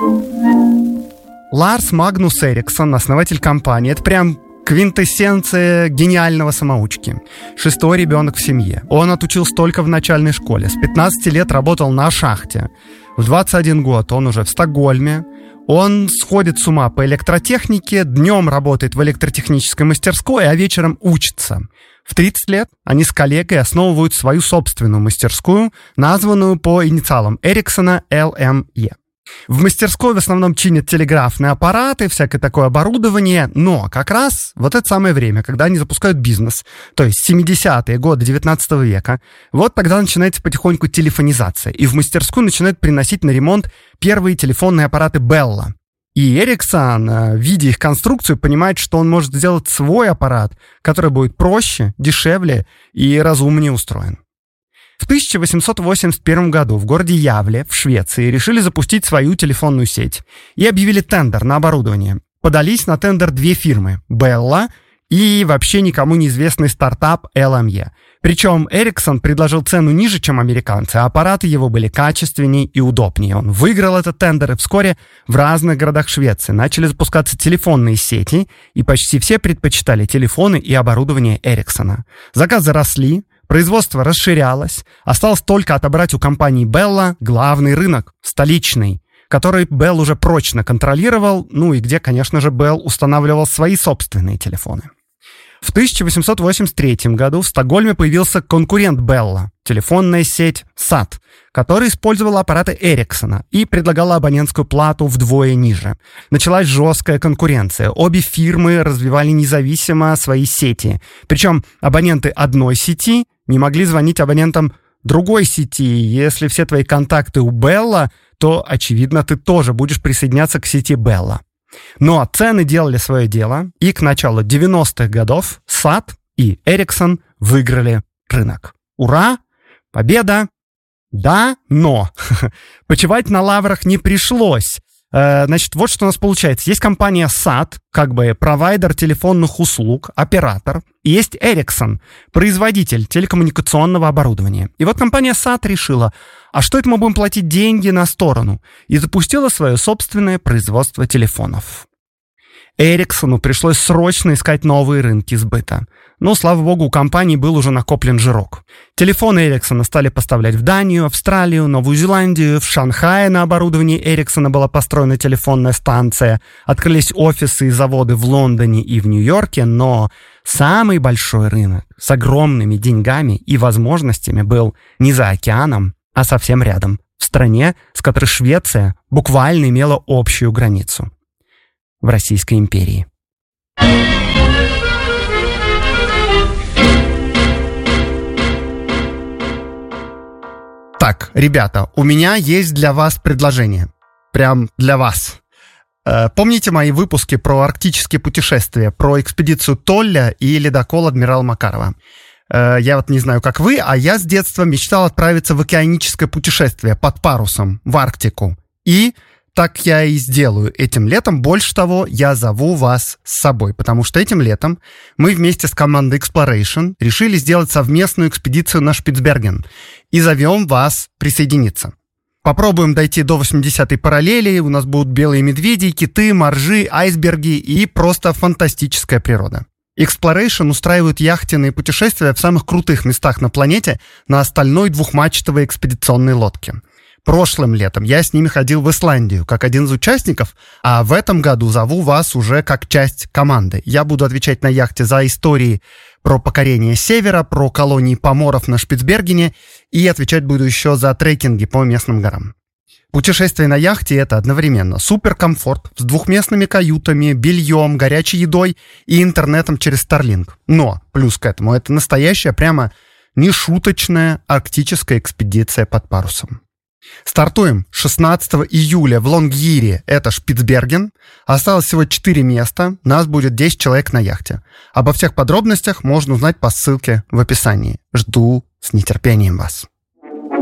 Ларс Магнус Эриксон, основатель компании, это прям квинтэссенция гениального самоучки. 6-й ребенок в семье. Он отучился только в начальной школе. С 15 лет работал на шахте. В 21 год он уже в Стокгольме. Он сходит с ума по электротехнике, днем работает в электротехнической мастерской, а вечером учится. В 30 лет они с коллегой основывают свою собственную мастерскую, названную по инициалам Эриксона LME. В мастерской в основном чинят телеграфные аппараты, всякое такое оборудование, но как раз вот это самое время, когда они запускают бизнес, то есть 70-е годы 19 века, вот тогда начинается потихоньку телефонизация, и в мастерскую начинают приносить на ремонт первые телефонные аппараты Bell. И Эриксон, видя их конструкцию, понимает, что он может сделать свой аппарат, который будет проще, дешевле и разумнее устроен. В 1881 году в городе Явле, в Швеции, решили запустить свою телефонную сеть и объявили тендер на оборудование. Подались на тендер две фирмы – Bell и вообще никому неизвестный стартап LME. Причем Эриксон предложил цену ниже, чем американцы, а аппараты его были качественнее и удобнее. Он выиграл этот тендер, и вскоре в разных городах Швеции начали запускаться телефонные сети, и почти все предпочитали телефоны и оборудование Эриксона. Заказы росли, производство расширялось, осталось только отобрать у компании Bell главный рынок, столичный, который Bell уже прочно контролировал, ну и где, конечно же, Bell устанавливал свои собственные телефоны. В 1883 году в Стокгольме появился конкурент Bell, телефонная сеть SAT, которая использовала аппараты Эриксона и предлагала абонентскую плату вдвое ниже. Началась жесткая конкуренция. Обе фирмы развивали независимо свои сети. Причем абоненты одной сети не могли звонить абонентам другой сети. Если все твои контакты у Bell, то, очевидно, ты тоже будешь присоединяться к сети Bell. Но цены делали свое дело, и к началу 90-х годов SAT и Эриксон выиграли рынок. Ура! Победа! Да, но почивать на лаврах не пришлось. Значит, вот что у нас получается. Есть компания SAT, как бы провайдер телефонных услуг, оператор. И есть Ericsson, производитель телекоммуникационного оборудования. И вот компания SAT решила, а что это мы будем платить деньги на сторону? И запустила свое собственное производство телефонов. Эриксону пришлось срочно искать новые рынки сбыта. Но, слава богу, у компании был уже накоплен жирок. Телефоны Эриксона стали поставлять в Данию, Австралию, Новую Зеландию. В Шанхае на оборудовании Эриксона была построена телефонная станция. Открылись офисы и заводы в Лондоне и в Нью-Йорке. Но самый большой рынок с огромными деньгами и возможностями был не за океаном, а совсем рядом. В стране, с которой Швеция буквально имела общую границу. В Российской империи. Так, ребята, у меня есть для вас предложение. Прям для вас. Помните мои выпуски про арктические путешествия, про экспедицию Толля и ледокол адмирала Макарова? Я вот не знаю, как вы, а я с детства мечтал отправиться в океаническое путешествие под парусом в Арктику. И так я и сделаю этим летом. Больше того, я зову вас с собой, потому что этим летом мы вместе с командой Exploration решили сделать совместную экспедицию на Шпицберген и зовем вас присоединиться. Попробуем дойти до 80-й параллели, у нас будут белые медведи, киты, моржи, айсберги и просто фантастическая природа. Exploration устраивают яхтенные путешествия в самых крутых местах на планете на остальной двухмачтовой экспедиционной лодке. Прошлым летом я с ними ходил в Исландию как один из участников, а в этом году зову вас уже как часть команды. Я буду отвечать на яхте за истории про покорение севера, про колонии поморов на Шпицбергене и отвечать буду еще за трекинги по местным горам. Путешествие на яхте — это одновременно суперкомфорт с двухместными каютами, бельем, горячей едой и интернетом через Starlink. Но плюс к этому это настоящая, прямо нешуточная арктическая экспедиция под парусом. Стартуем 16 июля в Лонгьире, это Шпицберген. Осталось всего 4 места, нас будет 10 человек на яхте. Обо всех подробностях можно узнать по ссылке в описании. Жду с нетерпением вас.